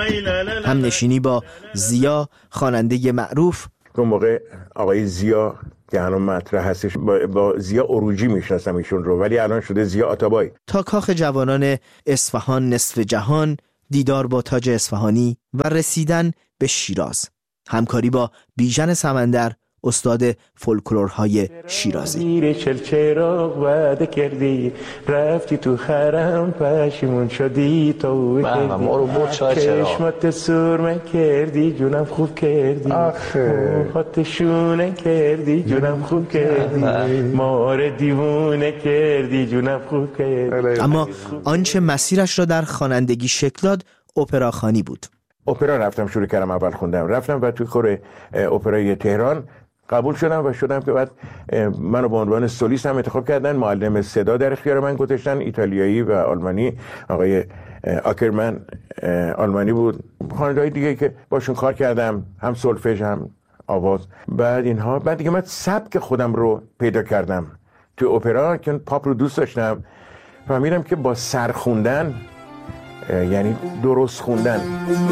هم نشینی با زیا خواننده معروف. اون موقع آقای زیا که الان مطرح هستش، با زیا عروجی میشناسم ایشون رو، ولی الان شده زیا آتابای. تا کاخ جوانان اصفهان نصف جهان، دیدار با تاج اصفهانی و رسیدن به شیراز. همکاری با بیژن سمندر، استاد فولکلورهای شیرازی. چراغ وعده کردی رفتی تو حرم پشیمون شدی تو کردی ما رو برد شاید چراغ چشمات سرمه کردی جونم خوب کردی موهات شونه کردی جونم خوب کردی مار دیوونه کردی جونم خوب کردی. اما آنچه مسیرش را در خوانندگی شکل داد اپراخوانی بود. اپرا رفتم شروع کردم، اول خوندم، رفتم و توی خور اپرای تهران قبول شدم و شدم که بعد منو به عنوان سولیست هم انتخاب کردن. معلم صدا در اختیار من گذاشتن، ایتالیایی و آلمانی، آقای آکرمن آلمانی بود، خواننده‌های دیگه که باشون کار کردم، هم سولفژ هم آواز. بعد دیگه من سبک خودم رو پیدا کردم تو اپرا که پاپ رو دوست داشتم. فهمیدم که با سر خوندن یعنی درست خوندن.